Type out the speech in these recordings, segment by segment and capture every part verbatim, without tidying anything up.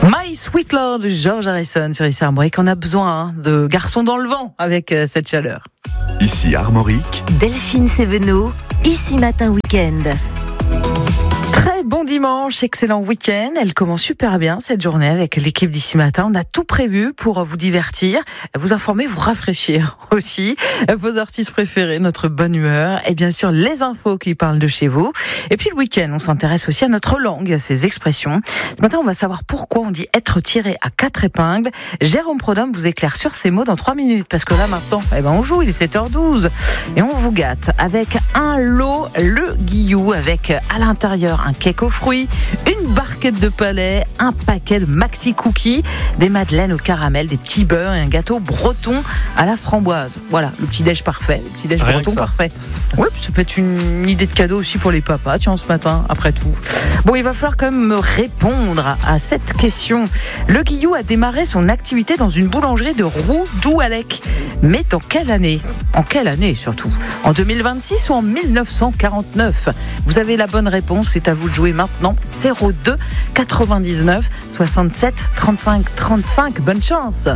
My Sweet Lord de George Harrison sur ici Armorique. On a besoin hein, de garçons dans le vent avec euh, cette chaleur. Ici Armorique. Delphine Sévenot, Ici Matin Week-end. Très bon dimanche, excellent week-end. Elle commence super bien cette journée avec l'équipe d'Ici Matin. On a tout prévu pour vous divertir, vous informer, vous rafraîchir aussi. Vos artistes préférés, notre bonne humeur et bien sûr les infos qui parlent de chez vous. Et puis le week-end, on s'intéresse aussi à notre langue, à ses expressions. Ce matin, on va savoir pourquoi on dit être tiré à quatre épingles. Jérôme Prodhomme vous éclaire sur ces mots dans trois minutes. Parce que là maintenant, eh ben on joue, il est sept heures douze. Et on vous gâte avec un lot, le Guillou, avec à l'intérieur un cake aux fruits, une barquette de palais, un paquet de maxi cookies, des madeleines au caramel, des petits beurres et un gâteau breton à la framboise. Voilà, le petit déj parfait, le petit déj Rien breton que ça. parfait. Ouais, ça peut être une idée de cadeau aussi pour les papas, tiens, ce matin, après tout. Bon, il va falloir quand même me répondre à cette question. Le Guillou a démarré son activité dans une boulangerie de Roux-Douallec. Mais dans quelle année ? En quelle année surtout ? En deux mille vingt-six ou en mille neuf cent quarante-neuf ? Vous avez la bonne réponse, c'est à vous de jouer maintenant. zéro deux quatre-vingt-dix-neuf soixante-sept trente-cinq trente-cinq. Bonne chance.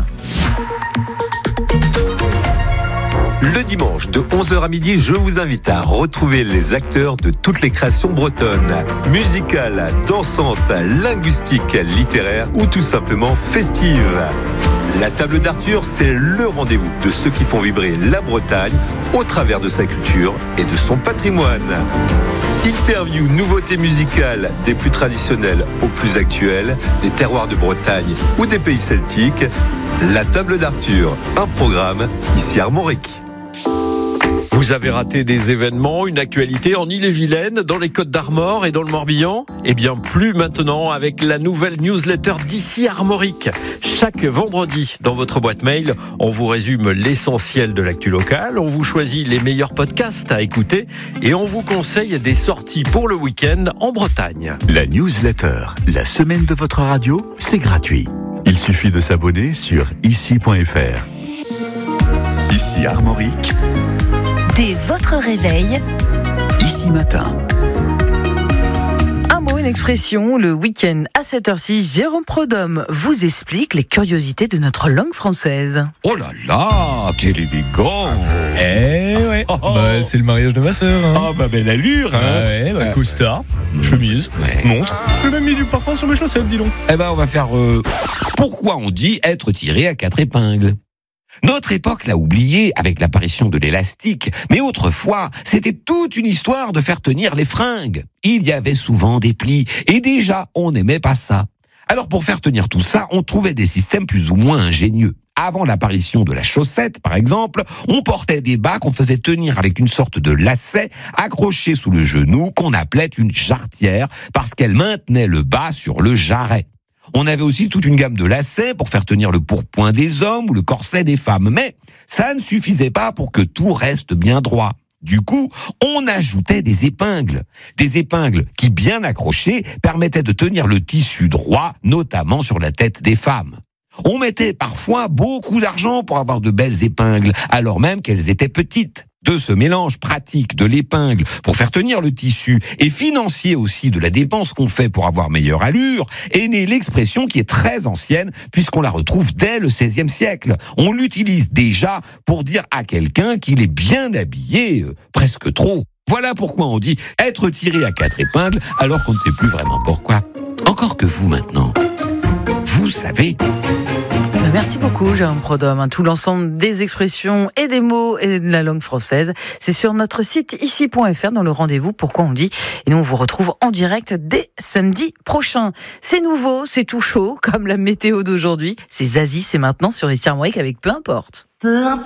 Le dimanche de onze heures à midi, je vous invite à retrouver les acteurs de toutes les créations bretonnes. Musicales, dansantes, linguistiques, littéraires ou tout simplement festives. La table d'Arthur, c'est le rendez-vous de ceux qui font vibrer la Bretagne au travers de sa culture et de son patrimoine. Interview, nouveautés musicales, des plus traditionnelles aux plus actuelles, des terroirs de Bretagne ou des pays celtiques. La table d'Arthur, un programme ici Armorique. Vous avez raté des événements, une actualité en Ille-et-Vilaine, dans les Côtes-d'Armor et dans le Morbihan ? Eh bien, plus maintenant avec la nouvelle newsletter d'Ici Armorique. Chaque vendredi, dans votre boîte mail, on vous résume l'essentiel de l'actu locale, on vous choisit les meilleurs podcasts à écouter et on vous conseille des sorties pour le week-end en Bretagne. La newsletter, la semaine de votre radio, c'est gratuit. Il suffit de s'abonner sur ici point f r. Ici Armorique. Dès votre réveil, Ici Matin. Un mot, une expression, le week-end à cette heure-ci, Jérôme Prodhomme vous explique les curiosités de notre langue française. Oh là là, quel élégant. Eh ouais, Oh, oh. bah, c'est le mariage de ma sœur. Hein. Ah bah belle allure, hein. Ah ouais, bah, costard, chemise, Ouais. montre. J'ai même mis du parfum sur mes chaussettes, dis donc. Eh ben on va faire... Euh, pourquoi on dit être tiré à quatre épingles ? Notre époque l'a oublié avec l'apparition de l'élastique, mais autrefois, c'était toute une histoire de faire tenir les fringues. Il y avait souvent des plis, et déjà, on n'aimait pas ça. Alors pour faire tenir tout ça, on trouvait des systèmes plus ou moins ingénieux. Avant l'apparition de la chaussette, par exemple, on portait des bas qu'on faisait tenir avec une sorte de lacet accroché sous le genou qu'on appelait une jarretière parce qu'elle maintenait le bas sur le jarret. On avait aussi toute une gamme de lacets pour faire tenir le pourpoint des hommes ou le corset des femmes. Mais ça ne suffisait pas pour que tout reste bien droit. Du coup, on ajoutait des épingles. Des épingles qui, bien accrochées, permettaient de tenir le tissu droit, notamment sur la tête des femmes. On mettait parfois beaucoup d'argent pour avoir de belles épingles, alors même qu'elles étaient petites. De ce mélange pratique de l'épingle pour faire tenir le tissu et financier aussi de la dépense qu'on fait pour avoir meilleure allure, est née l'expression qui est très ancienne puisqu'on la retrouve dès le seizième siècle. On l'utilise déjà pour dire à quelqu'un qu'il est bien habillé, euh, presque trop. Voilà pourquoi on dit être tiré à quatre épingles alors qu'on ne sait plus vraiment pourquoi. Encore que vous maintenant, vous savez... Merci beaucoup Jérôme Prodhomme. Tout l'ensemble des expressions et des mots et de la langue française, c'est sur notre site ici point f r dans le rendez-vous Pourquoi on dit. Et nous on vous retrouve en direct dès samedi prochain. C'est nouveau, c'est tout chaud comme la météo d'aujourd'hui. C'est Zazie, c'est maintenant sur Ici Armorique avec Peu importe.